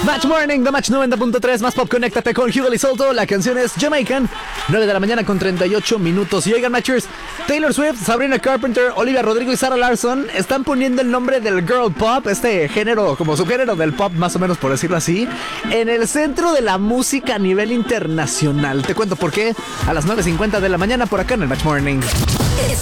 Match Morning, The Match 90.3, más pop, conéctate con Hugo Lizolto. La canción es Jamaican, 9 de la mañana con 38 minutos. Y oigan, Matchers, Taylor Swift, Sabrina Carpenter, Olivia Rodrigo y Sarah Larson están poniendo el nombre del girl pop, este género, como subgénero del pop, más o menos por decirlo así, en el centro de la música a nivel internacional. Te cuento por qué a las 9:50 de la mañana por acá en el Match Morning.